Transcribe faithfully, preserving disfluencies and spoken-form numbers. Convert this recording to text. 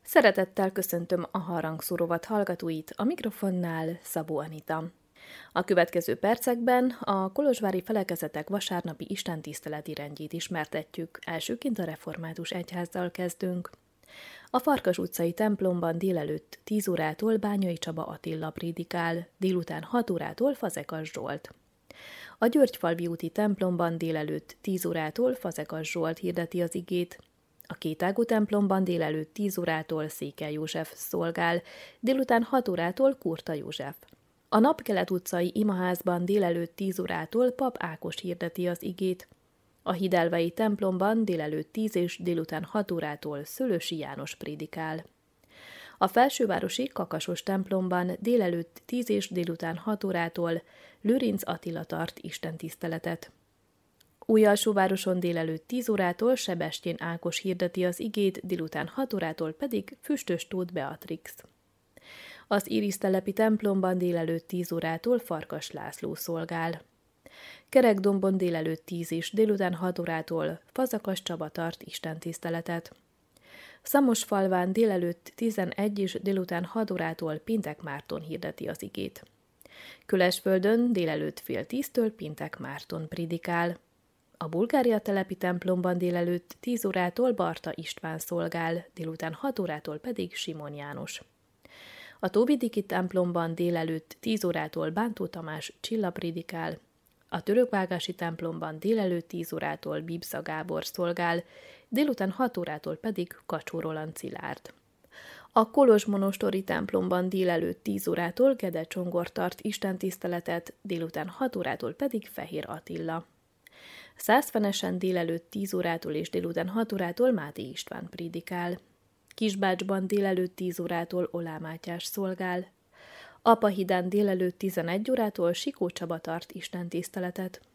Szeretettel köszöntöm a harangszórovat hallgatóit, a mikrofonnál Szabó Anita. A következő percekben a kolozsvári felekezetek vasárnapi istentiszteleti rendjét ismertetjük, elsőként a református egyházzal kezdünk. A Farkas utcai templomban délelőtt tíz órától Bányai Csaba Attila prédikál, délután hat órától Fazekas Zsolt. A Györgyfalvi úti templomban délelőtt tíz órától Fazekas Zsolt hirdeti az igét, a Kétágú templomban délelőtt tíz órától Székely József szolgál, délután hat órától Kurta József. A Napkelet utcai imaházban délelőtt tíz órától Pap Ákos hirdeti az igét, a Hidelvei templomban délelőtt tíz és délután hat órától Szőlősi János prédikál. A felsővárosi Kakasos templomban délelőtt tíz és délután hat órától Lőrinc Attila tart istentiszteletet. Újalsóvároson délelőtt tíz órától Sebestyén Ákos hirdeti az igét, délután hat órától pedig Füstös Tóth Beatrix. Az Irisztelepi templomban délelőtt tíz órától Farkas László szolgál. Kerekdombon délelőtt tíz és délután hat órától Fazakas Csaba tart istentiszteletet. Szamosfalván délelőtt tizenegy és délután hat órától Pintek Márton hirdeti az igét. Külesföldön délelőtt fél tíztől Pintek Márton prédikál. A Bulgária telepi templomban délelőtt tíz órától Barta István szolgál, délután hat órától pedig Simon János. A Tóvidiki templomban délelőtt tíz órától Bántó Tamás Csilla prédikál, a Törökvágási templomban délelőtt tíz órától Bibza Gábor szolgál, délután hat órától pedig Kacsó Roland Szilárd. A Kolozsmonostori templomban délelőtt tíz órától Gede Csongor tart istentiszteletet, délután hat órától pedig Fehér Attila. Szászfenesen délelőtt tíz órától és délután hat órától Máté István prédikál. Kisbácsban délelőtt tíz órától Olá Mátyás szolgál. Apahidán délelőtt tizenegy órától Sikó Csaba tart istentiszteletet.